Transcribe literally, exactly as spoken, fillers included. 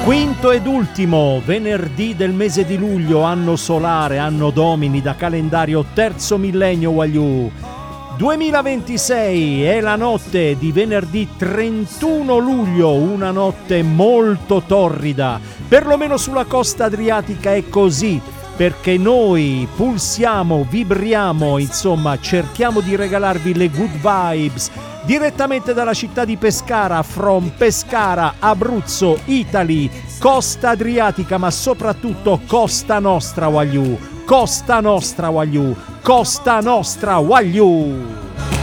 Quinto ed ultimo venerdì del mese di luglio, anno solare, anno domini da calendario terzo millennio Wagyu. duemilaventisei è la notte di venerdì trentuno luglio, una notte molto torrida, perlomeno sulla costa adriatica è così, perché noi pulsiamo, vibriamo, insomma cerchiamo di regalarvi le good vibes direttamente dalla città di Pescara, from Pescara, Abruzzo, Italy, costa adriatica, ma soprattutto Costa Nostra Wagyu, Costa Nostra Wagyu, Costa Nostra Wagyu.